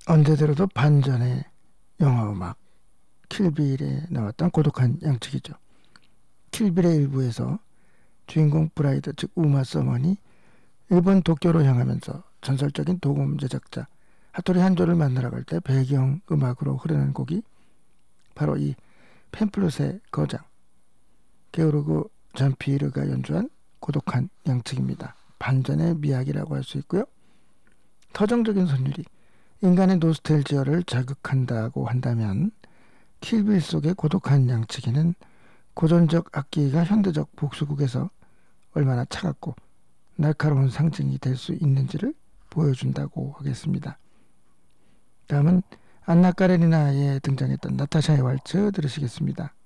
언제 들어도 반전의 영화음악, 킬빌에 나왔던 고독한 양측이죠. 킬빌의 일부에서 주인공 브라이드 즉 우마 서먼이 일본 도쿄로 향하면서 전설적인 도금 제작자 하토리 한조를 만나러 갈 때 배경 음악으로 흐르는 곡이 바로 이 팸플롯의 거장 게오르그 잠피르가 연주한 고독한 양측입니다. 반전의 미학이라고 할 수 있고요. 터정적인 선율이 인간의 노스텔지어를 자극한다고 한다면 킬빌 속의 고독한 양측에는 고전적 악기가 현대적 복수극에서 얼마나 차갑고 날카로운 상징이 될 수 있는지를 보여준다고 하겠습니다. 다음은 안나 까레니나에 등장했던 나타샤의 왈츠 들으시겠습니다.